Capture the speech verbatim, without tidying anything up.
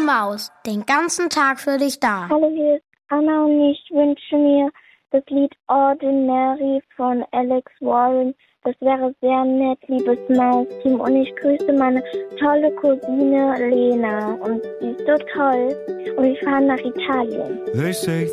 Maus, den ganzen Tag für dich da. Hallo, hier ist Anna und ich wünsche mir das Lied Ordinary von Alex Warren. Das wäre sehr nett, liebes Mausteam. Und ich grüße meine tolle Cousine Lena. Und sie ist so toll. Und wir fahren nach Italien. They say